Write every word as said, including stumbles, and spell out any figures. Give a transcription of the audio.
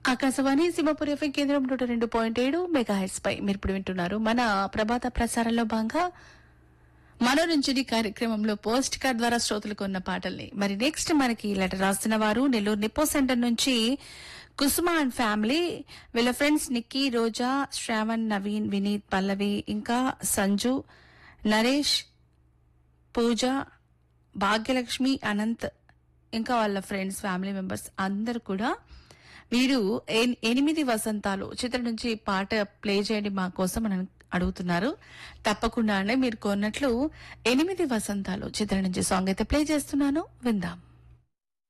Akashvani Simhapuri FM కేంద్రం నూట రెండు పాయింట్ ఏడు మెగా హెడ్స్ పై మీరు ఇప్పుడు వింటున్నారు మన ప్రభాత ప్రసారంలో భాగంగా మనోరంజని కార్యక్రమంలో పోస్ట్ కార్డ్ ద్వారా శ్రోతలకు ఉన్న పాటల్ని. మరి నెక్స్ట్ మనకి లెటర్ రాస్తున్న వారు నెల్లూరు నిప్పో సెంటర్ నుంచి కుసుమ అండ్ ఫ్యామిలీ, వీళ్ళ ఫ్రెండ్స్ నిక్కీ, రోజా, శ్రావణ్, నవీన్, వినీత్, పల్లవి, ఇంకా సంజు, నరేష్, పూజ, భాగ్యలక్ష్మి, అనంత్, ఇంకా వాళ్ళ ఫ్రెండ్స్ ఫ్యామిలీ మెంబర్స్ అందరు కూడా వీరు ఎన్- ఎనిమిది వసంతాలు చిత్రం నుంచి పాట ప్లే చేయండి మా కోసం అని అడుగుతున్నారు. తప్పకుండానే మీరు కోరినట్లు ఎనిమిది వసంతాలు చిత్రం నుంచి సాంగ్ అయితే ప్లే చేస్తున్నాను, విందాం.